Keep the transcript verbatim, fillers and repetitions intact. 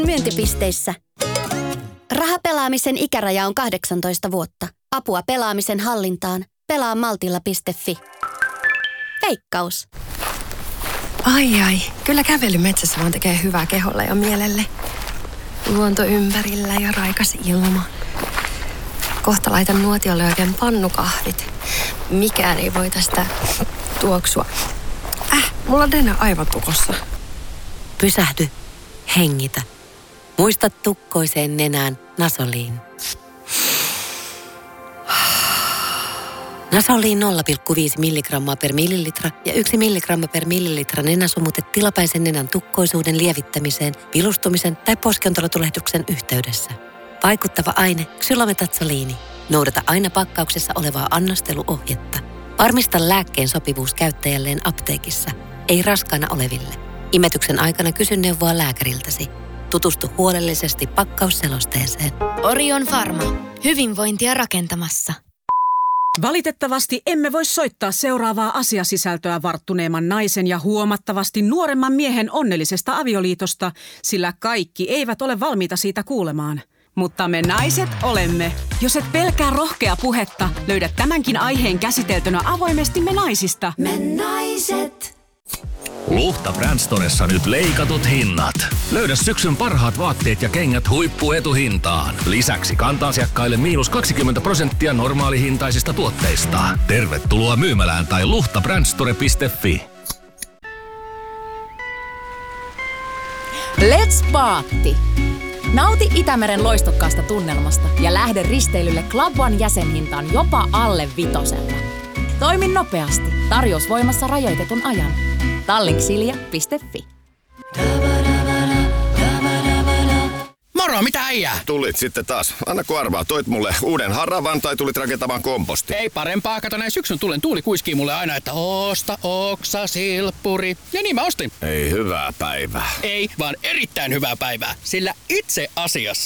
Myyntipisteissä. Rahapelaamisen ikäraja on kahdeksantoista vuotta. Apua pelaamisen hallintaan. pelaa maltilla piste fi. Veikkaus. Ai ai, kyllä kävely metsässä vaan tekee hyvää keholle ja mielelle. Luonto ympärillä ja raikas ilma. Kohta laitan nuotiolle oikein pannukahvit. Mikään ei voi tästä tuoksua. Äh, mulla on nenä aivan tukossa. Pysähdy. Hengitä. Muista tukkoiseen nenään Nasoliin. Nasoliin nolla pilkku viisi milligrammaa per millilitra ja yksi milligramma per millilitra nenäsumutet tilapäisen nenän tukkoisuuden lievittämiseen, vilustumisen tai poskiontelotulehduksen yhteydessä. Vaikuttava aine xylometatsoliini. Noudata aina pakkauksessa olevaa annosteluohjetta. Varmista lääkkeen sopivuus käyttäjälleen apteekissa, ei raskaana oleville. Imetyksen aikana kysy neuvoa lääkäriltäsi. Tutustu huolellisesti pakkausselosteeseen. Orion Pharma. Hyvinvointia rakentamassa. Valitettavasti emme voi soittaa seuraavaa asiasisältöä varttuneemman naisen ja huomattavasti nuoremman miehen onnellisesta avioliitosta, sillä kaikki eivät ole valmiita siitä kuulemaan. Mutta me naiset olemme. Jos et pelkää rohkea puhetta, löydät tämänkin aiheen käsiteltynä avoimesti Me naisista. Me naiset. Luhta Brand Storessa nyt leikatut hinnat. Löydä syksyn parhaat vaatteet ja kengät huippuetuhintaan. Lisäksi kanta-asiakkaille miinus kaksikymmentä prosenttia normaalihintaisista tuotteista. Tervetuloa myymälään tai luhta brand store piste fi. Let's Paatti! Nauti Itämeren loistokkaasta tunnelmasta ja lähde risteilylle Club One jäsenhintaan jopa alle vitosella. Toimi nopeasti. Tarjous voimassa rajoitetun ajan. Tallinksilja piste fi. Moro, mitä äijää? Tulit sitten taas. Anna kun arvaa, toit mulle uuden haravan tai tulit rakentamaan komposti? Ei parempaa, kato näin syksyn tulen tuuli kuiskii mulle aina, että osta oksa, silppuri. Ja niin mä ostin. Ei hyvää päivää. Ei, vaan erittäin hyvää päivää, sillä itse asiassa